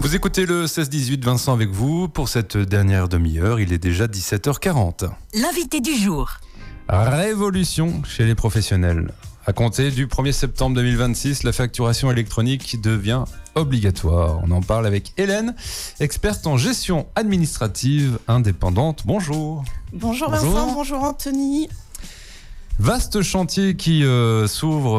Vous écoutez le 16-18, Vincent avec vous pour cette dernière demi-heure. Il est déjà 17h40. L'invité du jour. Révolution chez les professionnels. À compter du 1er septembre 2026, la facturation électronique devient obligatoire. On en parle avec Hélène, experte en gestion administrative indépendante. Bonjour. Bonjour Vincent, bonjour Anthony. Vaste chantier qui s'ouvre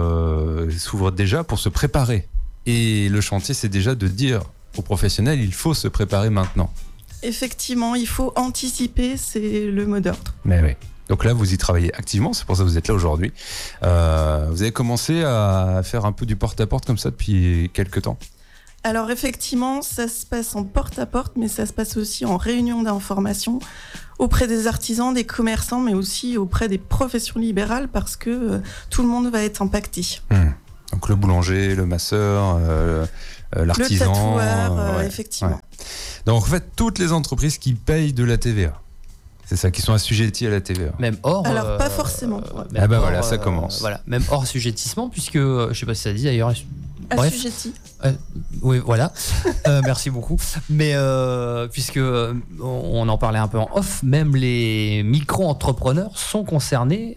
déjà pour se préparer. Et le chantier, c'est déjà de dire aux professionnels, il faut se préparer maintenant. Effectivement, il faut anticiper, c'est le mot d'ordre. Mais oui. Donc là, vous y travaillez activement, c'est pour ça que vous êtes là aujourd'hui. Vous avez commencé à faire un peu du porte-à-porte comme ça depuis quelques temps. Alors effectivement, ça se passe en porte-à-porte, mais ça se passe aussi en réunion d'information auprès des artisans, des commerçants, mais aussi auprès des professions libérales parce que tout le monde va être impacté. Donc le boulanger, le masseur, l'artisan. Le tatoueur, effectivement. Ouais. Donc en fait, toutes les entreprises qui payent de la TVA. C'est ça, qui sont assujettis à la TVA. Même hors. Alors pas forcément. Ah bah voilà, ça commence. Voilà, même hors assujettissement, puisque je sais pas si ça dit d'ailleurs. Bref. Assujetti. Oui, voilà. Merci beaucoup. Mais puisque on en parlait un peu en off, même les micro-entrepreneurs sont concernés,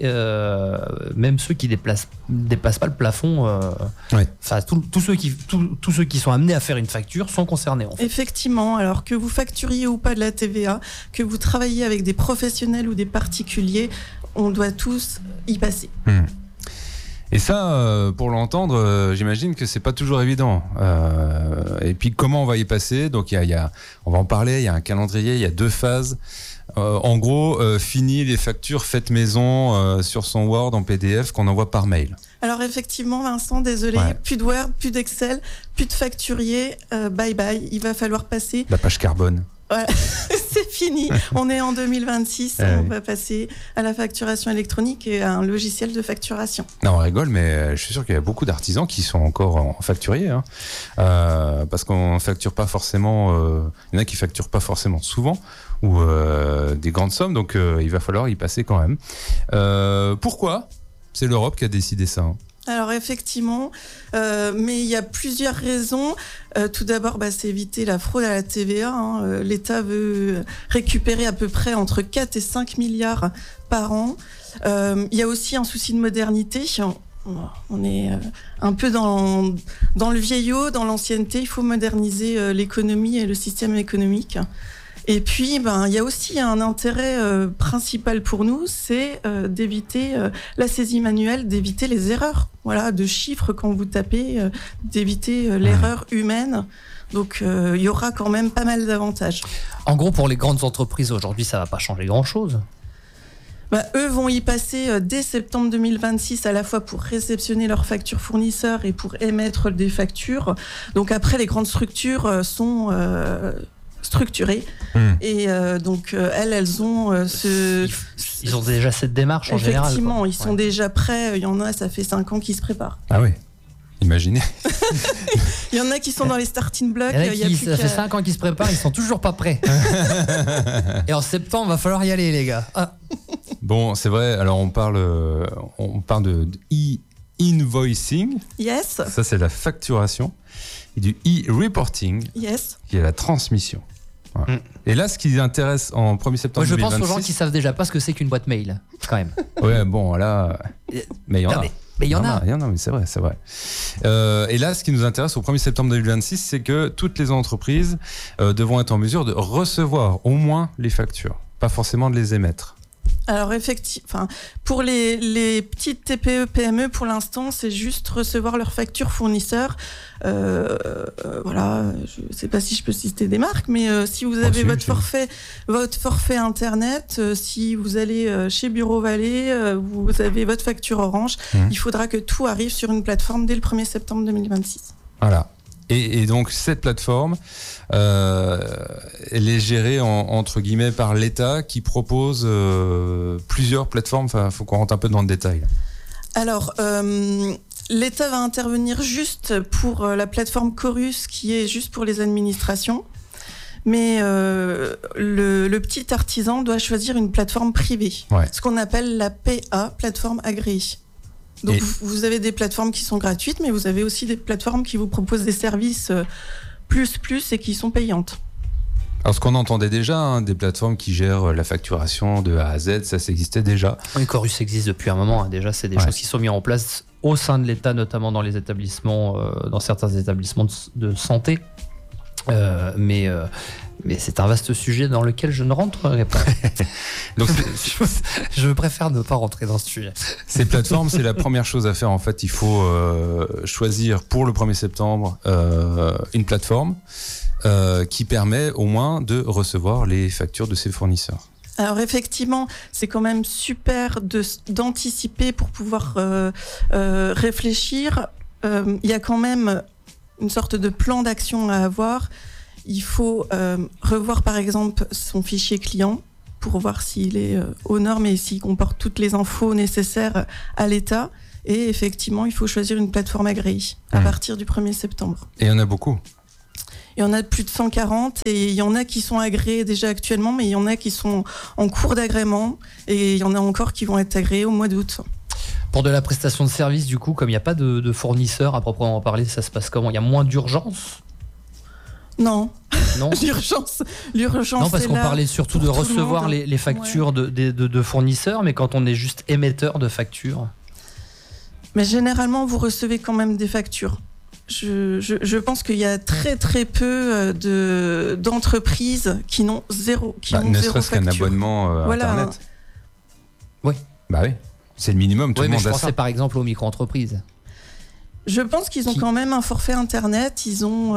même ceux qui dépassent pas le plafond. Ouais. Enfin, tous ceux qui sont amenés à faire une facture sont concernés. En fait. Effectivement, alors que vous facturiez ou pas de la TVA, que vous travaillez avec des professionnels ou des particuliers, on doit tous y passer. Et ça, pour l'entendre, j'imagine que c'est pas toujours évident. Et puis comment on va y passer ? Donc on va en parler. Il y a un calendrier, il y a 2 phases. En gros, fini les factures faites maison sur son Word en PDF qu'on envoie par mail. Alors effectivement, Vincent, désolé, plus de Word, plus d'Excel, plus de facturier. Bye bye. Il va falloir passer. La page carbone. Voilà, c'est fini. On est en 2026. On va passer à la facturation électronique et à un logiciel de facturation. Non, on rigole, mais je suis sûr qu'il y a beaucoup d'artisans qui sont encore en facturier. Parce qu'on ne facture pas forcément... il y en a qui ne facturent pas forcément souvent ou des grandes sommes. Donc, il va falloir y passer quand même. Pourquoi ? C'est l'Europe qui a décidé ça. Alors effectivement, mais il y a plusieurs raisons. Tout d'abord, c'est éviter la fraude à la TVA. L'État veut récupérer à peu près entre 4 et 5 milliards par an. Il y a aussi un souci de modernité. On est un peu dans le vieillot, dans l'ancienneté. Il faut moderniser l'économie et le système économique. Et puis, il y a aussi un intérêt principal pour nous, c'est d'éviter la saisie manuelle, d'éviter les erreurs, de chiffres quand vous tapez, d'éviter l'erreur humaine. Donc, il y aura quand même pas mal d'avantages. En gros, pour les grandes entreprises aujourd'hui, ça va pas changer grand-chose. Eux vont y passer dès septembre 2026 à la fois pour réceptionner leurs factures fournisseurs et pour émettre des factures. Donc après, les grandes structures sont... structurées et donc elles ont ils ont déjà cette démarche en général. Effectivement, ils sont déjà prêts. Il y en a, ça fait 5 ans qu'ils se préparent. Ah oui, imaginez. Il y en a qui sont dans les starting blocks. Ça fait 5 ans qu'ils se préparent, ils sont toujours pas prêts. Et en septembre, va falloir y aller, les gars. Bon, c'est vrai. Alors on parle de e-invoicing. Yes. Ça, c'est la facturation. Et du e-reporting. Yes. Qui est la transmission. Voilà. Et là, ce qui intéresse en 1er septembre 2026... Moi, je pense aux gens qui savent déjà pas ce que c'est qu'une boîte mail, quand même. Ouais, bon, là... Mais il y en a. Mais il y en a. Il y en a, mais c'est vrai. Et là, ce qui nous intéresse au 1er septembre 2026, c'est que toutes les entreprises devront être en mesure de recevoir au moins les factures, pas forcément de les émettre. Alors effectivement, pour les petites TPE, PME, pour l'instant, c'est juste recevoir leurs factures fournisseurs. Voilà, je ne sais pas si je peux citer des marques, mais si vous avez votre forfait Internet, si vous allez chez Bureau Vallée, vous avez votre facture Orange, il faudra que tout arrive sur une plateforme dès le 1er septembre 2026. Voilà. Et donc cette plateforme, elle est gérée entre guillemets par l'État qui propose plusieurs plateformes. Enfin, faut qu'on rentre un peu dans le détail. Alors, l'État va intervenir juste pour la plateforme Chorus, qui est juste pour les administrations. Mais le petit artisan doit choisir une plateforme privée, ce qu'on appelle la PA, plateforme agréée. Donc vous avez des plateformes qui sont gratuites, mais vous avez aussi des plateformes qui vous proposent des services et qui sont payantes. Alors, ce qu'on entendait déjà, des plateformes qui gèrent la facturation de A à Z, ça existait déjà. Oui, Chorus existe depuis un moment. Déjà, c'est des choses qui sont mises en place au sein de l'État, notamment dans les établissements, dans certains établissements de santé. Mais c'est un vaste sujet dans lequel je ne rentrerai pas. Donc, je préfère ne pas rentrer dans ce sujet. Ces plateformes, c'est la première chose à faire. En fait, il faut choisir pour le 1er septembre une plateforme qui permet au moins de recevoir les factures de ses fournisseurs. Alors effectivement, c'est quand même super d'anticiper pour pouvoir réfléchir. Il y a quand même une sorte de plan d'action à avoir. Il faut revoir par exemple son fichier client pour voir s'il est aux normes et s'il comporte toutes les infos nécessaires à l'État. Et effectivement, il faut choisir une plateforme agréée à partir du 1er septembre. Et il y en a beaucoup. Il y en a plus de 140 et il y en a qui sont agréés déjà actuellement, mais il y en a qui sont en cours d'agrément et il y en a encore qui vont être agréés au mois d'août. Pour de la prestation de service, du coup, comme il n'y a pas de fournisseur à proprement parler, ça se passe comment ? Il y a moins d'urgence ? Non. Non. L'urgence. Non, parce qu'on parlait surtout de recevoir les factures de fournisseurs, mais quand on est juste émetteur de factures. Mais généralement, vous recevez quand même des factures. Je pense qu'il y a très très peu d'entreprises qui n'ont zéro facture. Ne serait-ce qu'un abonnement Internet. Oui. Bah oui, c'est le minimum, tout le monde a ça. Je pensais par exemple aux micro-entreprises. Je pense qu'ils ont quand même un forfait Internet, ils ont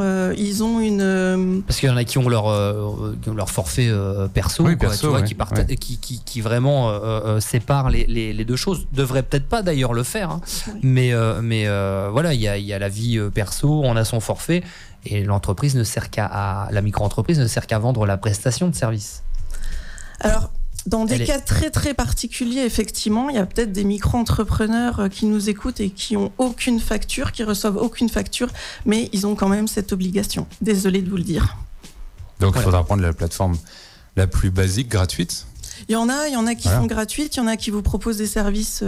une... Parce qu'il y en a qui ont leur forfait perso, oui, quoi, perso, tu vois, ouais. qui vraiment séparent les deux choses. Devrait peut-être pas d'ailleurs le faire, hein. Oui. Mais voilà, il y a la vie perso, on a son forfait, et l'entreprise ne sert la micro-entreprise ne sert qu'à vendre la prestation de service. Alors... Dans des cas très très particuliers, effectivement, il y a peut-être des micro-entrepreneurs qui nous écoutent et qui ont aucune facture, qui reçoivent aucune facture, mais ils ont quand même cette obligation. Désolé de vous le dire. Donc il faudra prendre la plateforme la plus basique, gratuite. Il y en a qui sont gratuites, il y en a qui vous proposent des services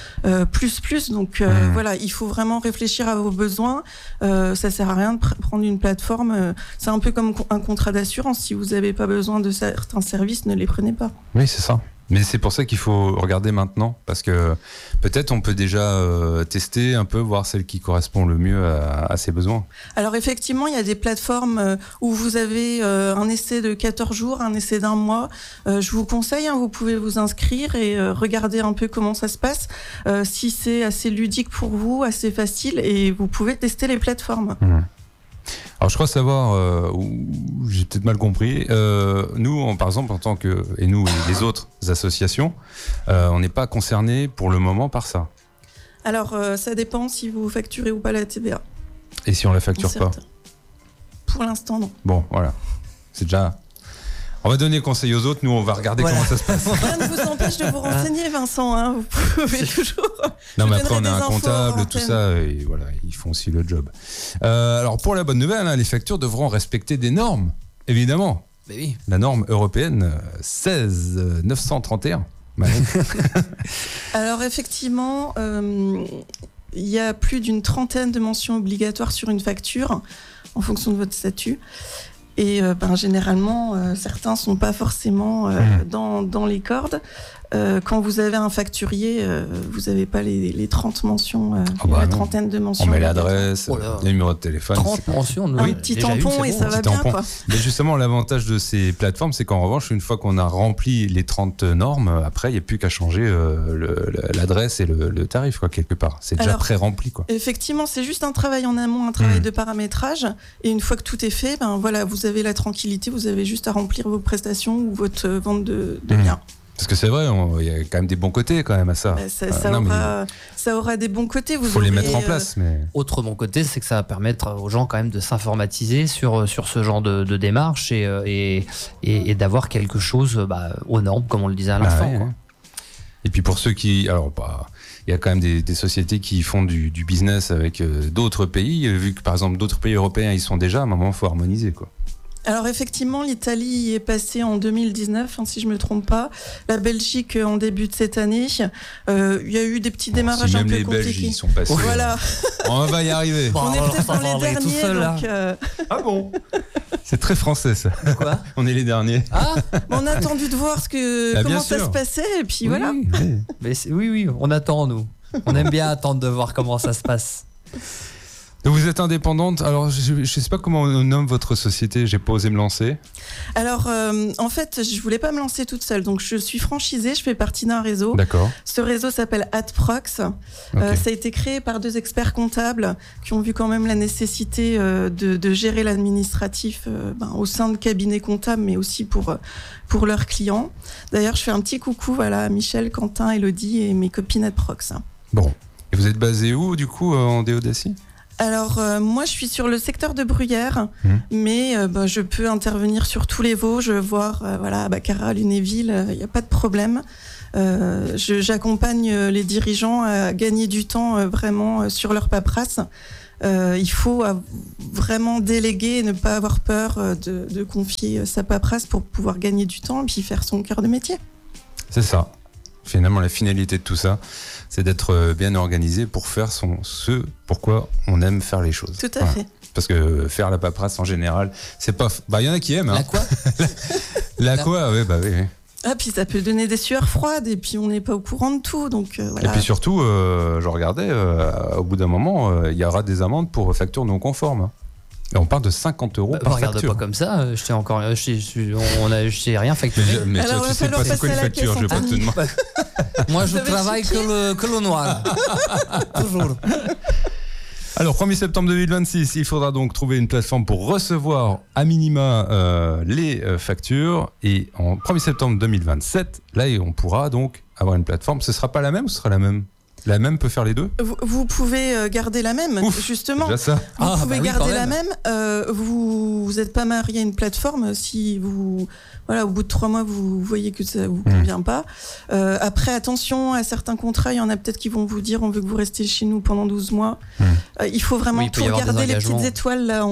plus. Donc voilà, il faut vraiment réfléchir à vos besoins. Ça sert à rien de prendre une plateforme. C'est un peu comme un contrat d'assurance. Si vous n'avez pas besoin de certains services, ne les prenez pas. Oui, c'est ça. Mais c'est pour ça qu'il faut regarder maintenant, parce que peut-être on peut déjà tester un peu, voir celle qui correspond le mieux à ses besoins. Alors effectivement, il y a des plateformes où vous avez un essai de 14 jours, un essai d'1 mois. Je vous conseille, vous pouvez vous inscrire et regarder un peu comment ça se passe. Si c'est assez ludique pour vous, assez facile, et vous pouvez tester les plateformes. Alors je crois savoir, j'ai peut-être mal compris, nous par exemple en tant que, et nous et les autres associations, on n'est pas concernés pour le moment par ça. Alors ça dépend si vous facturez ou pas la TVA. Et si on la facture pas ? Pour l'instant non. Bon voilà, c'est déjà... On va donner conseil aux autres, nous on va regarder comment ça se passe. Rien ne vous empêche de vous renseigner, Vincent, hein. Vous pouvez toujours... Non mais après on a un comptable, tout ça, et voilà, ils font aussi le job. Alors pour la bonne nouvelle, les factures devront respecter des normes, évidemment. Mais oui. La norme européenne 16931. Alors effectivement, il y a plus d'une trentaine de mentions obligatoires sur une facture, en fonction de votre statut. Et généralement, certains ne sont pas forcément dans les cordes. Quand vous avez un facturier, vous n'avez pas les 30 mentions, la trentaine de mentions. On met l'adresse, le numéro de téléphone. 30 mentions, un petit tampon et ça va bien, quoi. Mais justement, l'avantage de ces plateformes, c'est qu'en revanche, une fois qu'on a rempli les 30 normes, après, il n'y a plus qu'à changer l'adresse et le tarif, quoi, quelque part. C'est déjà pré-rempli, quoi. Effectivement, c'est juste un travail en amont, un travail de paramétrage. Et une fois que tout est fait, voilà, vous avez la tranquillité, vous avez juste à remplir vos prestations ou votre vente de biens. Parce que c'est vrai, il y a quand même des bons côtés quand même à ça. Ça aura des bons côtés. Il faut les mettre en place. Mais... Autre bon côté, c'est que ça va permettre aux gens quand même de s'informatiser sur ce genre de démarche et d'avoir quelque chose aux normes, comme on le disait à l'instant. Ouais. Et puis pour ceux qui... il y a quand même des sociétés qui font du business avec d'autres pays. Vu que par exemple d'autres pays européens ils sont déjà, à un moment il faut harmoniser, quoi. Alors effectivement, l'Italie y est passée en 2019, si je me trompe pas. La Belgique en début de cette année. Il y a eu des petits démarrages si un même peu les compliqués. Belges y sont passés. Voilà. On va y arriver. Bon, On est alors, peut-être ça dans va les aller tout derniers, seul, là. donc Ah bon? C'est très français ça. Quoi? On est les derniers. Ah, on a attendu de voir Bah, bien comment ça sûr. se passait et puis voilà. Oui, oui. mais oui, on attend, nous. On aime bien attendre de voir comment ça se passe. Donc vous êtes indépendante. Alors je ne sais pas comment on nomme votre société. J'ai pas osé me lancer. Alors en fait, je voulais pas me lancer toute seule, donc je suis franchisée, je fais partie d'un réseau. D'accord. Ce réseau s'appelle AdProx. Ok. Ça a été créé par 2 experts comptables qui ont vu quand même la nécessité de gérer l'administratif au sein de cabinets comptables, mais aussi pour leurs clients. D'ailleurs, je fais un petit coucou à Michel, Quentin, Elodie et mes copines AdProx. Bon. Et vous êtes basé où du coup en Déodacie? Alors, moi, je suis sur le secteur de Bruyères, mais je peux intervenir sur tous les Vosges, voir à Baccarat, Lunéville, il n'y a pas de problème. J'accompagne les dirigeants à gagner du temps vraiment sur leur paperasse. Il faut vraiment déléguer et ne pas avoir peur de confier sa paperasse pour pouvoir gagner du temps et puis faire son cœur de métier. C'est ça. Finalement, la finalité de tout ça, c'est d'être bien organisé pour faire ce pourquoi on aime faire les choses. Tout à fait. Parce que faire la paperasse en général, c'est pas. Il y en a qui aiment. Hein. La quoi? La quoi? Oui. Ah, puis ça peut donner des sueurs froides et puis on n'est pas au courant de tout. Donc, voilà. Et puis surtout, je regardais, au bout d'un moment, il y aura des amendes pour factures non conformes. Et on parle de 50 € par Regarde facture. pas comme ça, je t'ai rien facturé. Mais Alors, toi, va tu sais falloir pas c'est quoi une passer à la facture, je vais pas caisse te en demander. Moi, je Vous avez travaille checké que le noir. Toujours. Alors, 1er septembre 2026, il faudra donc trouver une plateforme pour recevoir à minima les factures. Et en 1er septembre 2027, là, on pourra donc avoir une plateforme. Ce sera pas la même ou ce sera la même? La même peut faire les deux? Vous pouvez garder la même, Ouf, justement. déjà ça. Vous pouvez oui, garder quand la même. même. Vous n'êtes pas marié à une plateforme si vous, au bout de 3 mois, vous voyez que ça vous convient pas. Après, attention, à certains contrats, il y en a peut-être qui vont vous dire on veut que vous restiez chez nous pendant 12 mois. Il faut vraiment Oui, il peut y tout avoir des regarder, les engagements. petites étoiles là,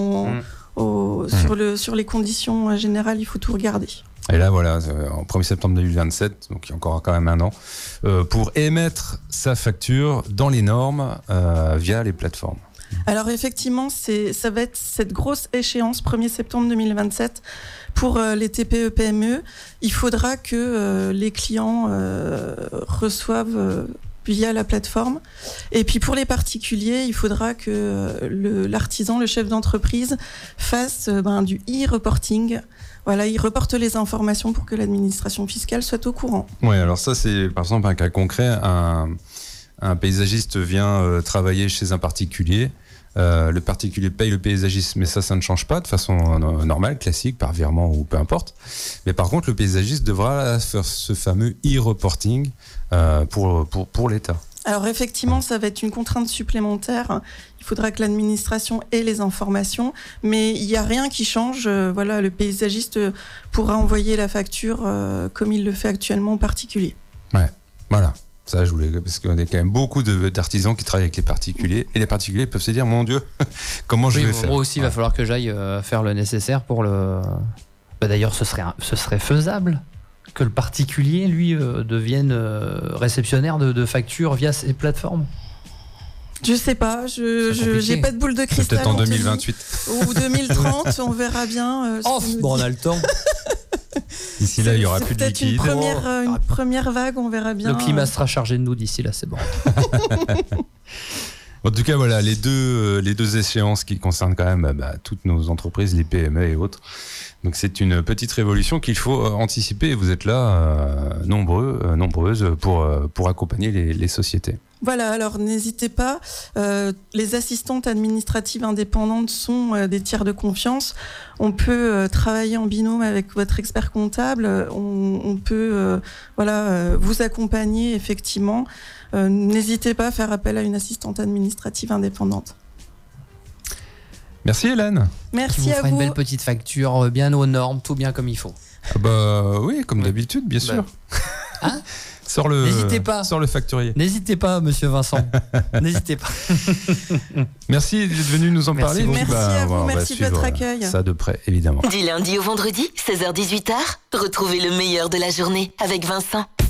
sur les conditions générales, il faut tout regarder. Et là, voilà, en 1er septembre 2027, donc il y a encore quand même un an, pour émettre sa facture dans les normes via les plateformes. Alors effectivement, ça va être cette grosse échéance, 1er septembre 2027, pour les TPE-PME. Il faudra que les clients reçoivent via la plateforme. Et puis pour les particuliers, il faudra que l'artisan, le chef d'entreprise, fasse du e-reporting. Voilà, il reporte les informations pour que l'administration fiscale soit au courant. Oui, alors ça, c'est par exemple un cas concret. Un paysagiste vient travailler chez un particulier. Le particulier paye le paysagiste, mais ça ne change pas de façon normale, classique, par virement ou peu importe. Mais par contre, le paysagiste devra faire ce fameux e-reporting pour l'État. Alors effectivement, ça va être une contrainte supplémentaire. Il faudra que l'administration ait les informations, mais il n'y a rien qui change. Le paysagiste pourra envoyer la facture comme il le fait actuellement aux particuliers. Ouais, voilà. Ça, je voulais, parce qu'on a quand même beaucoup d'artisans qui travaillent avec les particuliers, et les particuliers peuvent se dire, mon Dieu, comment je vais faire? Moi aussi, il va falloir que j'aille faire le nécessaire pour le... D'ailleurs, ce serait faisable que le particulier, lui, devienne réceptionnaire de factures via ces plateformes. Je sais pas, j'ai pas de boule de cristal. Peut-être en Anthony. 2028. Ou 2030, on verra bien. On a le temps. D'ici là, il y aura C'est plus de peut-être liquide. une première vague, on verra bien. Le climat sera chargé de nous d'ici là, c'est bon. En tout cas, voilà, les deux échéances qui concernent quand même toutes nos entreprises, les PME et autres. Donc c'est une petite révolution qu'il faut anticiper, et vous êtes là nombreuses pour accompagner les sociétés. Voilà, alors n'hésitez pas. Les assistantes administratives indépendantes sont des tiers de confiance. On peut travailler en binôme avec votre expert comptable. On peut vous accompagner effectivement. N'hésitez pas à faire appel à une assistante administrative indépendante. Merci Hélène. Qui Merci vous à fera une vous. belle petite facture, bien aux normes, tout bien comme il faut. Oui, comme d'habitude, bien sûr. Hein ? N'hésitez pas. Sors le facturier. N'hésitez pas, monsieur Vincent. N'hésitez pas. Merci d'être venu nous en parler. Merci à vous, merci de votre accueil. Ça de près, évidemment. Du lundi au vendredi, 16h-18h, retrouvez le meilleur de la journée avec Vincent.